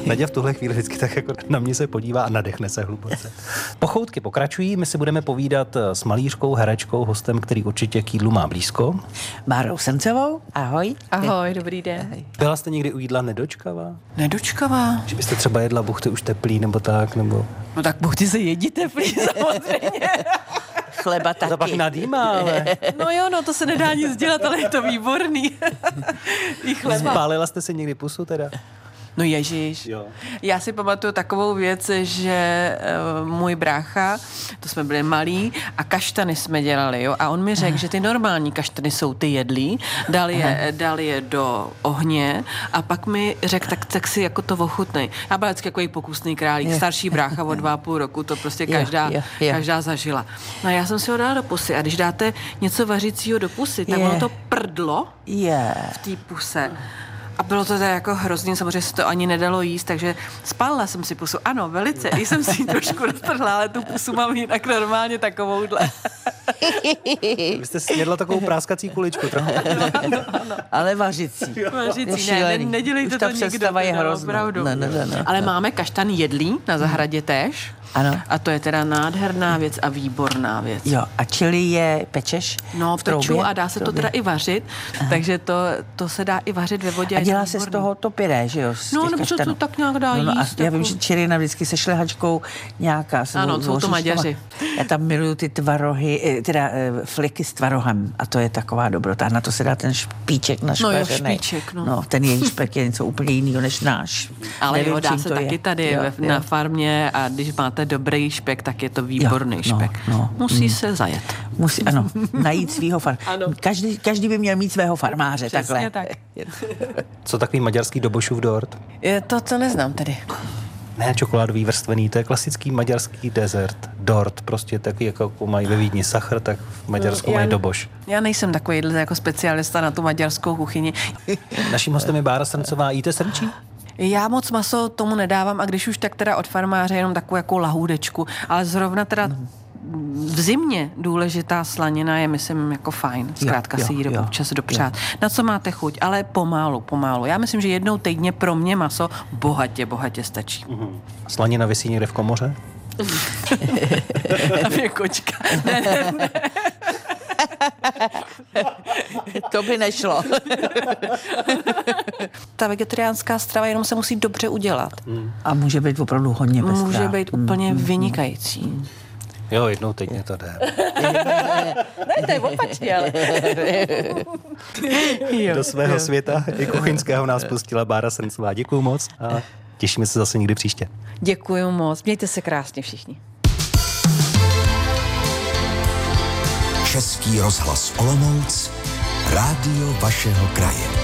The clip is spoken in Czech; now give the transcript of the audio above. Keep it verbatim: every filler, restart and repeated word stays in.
Naděja v tuhle chvíli vždycky tak jako na mě se podívá a nadechne se hluboce. Pochoutky pokračují, my si budeme povídat s malířkou, herečkou, hostem, který určitě k jídlu má blízko. Bárou Sencovou, ahoj. Ahoj, dobrý den. Ahoj. Byla jste někdy u jídla nedočkavá? Nedočkavá? Že byste třeba jedla buchty už teplý nebo tak, nebo... No tak buchty se jedí teplý samozřejmě. Chleba taky. To pak nadýmá, ale... No jo, no to se nedá nic dělat, ale je to výborný. I chleba. Spálila jste si někdy pusu teda? No ježiš. Jo. Já si pamatuju takovou věc, že uh, můj brácha, to jsme byli malí, a kaštany jsme dělali, jo, a on mi řekl, že ty normální kaštany jsou ty jedlí, dal je, dal je do ohně a pak mi řekl, tak, tak si jako to ochutnej. Já byla vždycky takový pokusný králík, starší brácha od dva a půl roku, to prostě každá, jo, jo. každá zažila. No a já jsem si ho dala do pusy a když dáte něco vařícího do pusy, tak Je. ono to prdlo Je. v té puse. A bylo to teda jako hrozně, samozřejmě se to ani nedalo jíst, takže spálila jsem si pusu. Ano, velice, i jsem si ji trošku roztrhla, ale tu pusu mám jinak normálně takovouhle. Vy jste snědla takovou práskací kuličku trochu. Ano, ano, ano. Ale vařicí. Vařící, ne, ne, nedělejte Už ta to nikdo. představa je teda, hrozná. opravdu. Ne, ne, ne, ne. Ale máme kaštan jedlí na zahradě též. Ano. A to je teda nádherná věc a výborná věc. Jo, a čili je pečeš No, v peču troubě? a dá se to Troubě. teda i vařit, takže to, to se dá i vařit ve vodě. A je to dělá se z výborný. toho to pyré, že jo? Z No, těch nebo se to kaštanů. tak nějak dá no, no, jíst, A já jako- vím, že Čirina vždycky se šlehačkou nějaká. s Ano, vo- jsou to voříškama. Maďaři. Já tam miluju ty tvarohy, eh, teda eh, fliky s tvarohem a to je taková dobrota. Na to se dá ten špíček našpeřenej. No jo, špíček, no. no. ten její špek je něco úplně jiného než náš. Ale Nevím, jo, dá čím se to taky je. tady Jo, ve, jo. na farmě a když máte dobrý špek, tak je to výborný Jo, špek. no, no, Musí mm. se zajet. Musí, ano, najít svýho far. Ano. Každý, každý by měl mít svého farmáře. Přesně takhle. tak. Co takový maďarský dobošův dort? Je to, co neznám tedy. Ne čokoládový vrstvený, to je klasický maďarský dezert. Dort, prostě taky jako mají ve Vídni sachr, tak v Maďarsku Já- mají doboš. Já nejsem takový jako specialista na tu maďarskou kuchyni. Naším hostem je Bára Srncová. Jíte srnčí? Já moc maso tomu nedávám a když už tak teda od farmáře jenom takovou jako lahůdečku, ale zrovna teda v zimě důležitá slanina je, myslím, jako fajn. Zkrátka Jo, si ji jo, občas dopřát. Na co máte chuť, ale pomálu, pomálu. Já myslím, že jednou týdně pro mě maso bohatě, bohatě stačí. Slanina visí někde v komoře? Tam je kočka. Ne, ne, ne. To by nešlo. Ta vegetariánská strava jenom se musí dobře udělat. A může být opravdu hodně pestrá. Může být úplně vynikající. Jo, jednou týdně to jde. Ne, to je opačně, ale... Do svého světa i kuchyňského nás pustila Bára Srncová. Děkuju moc a těšíme se zase někdy příště. Děkuju moc. Mějte se krásně všichni. Český rozhlas Olomouc, rádio vašeho kraje.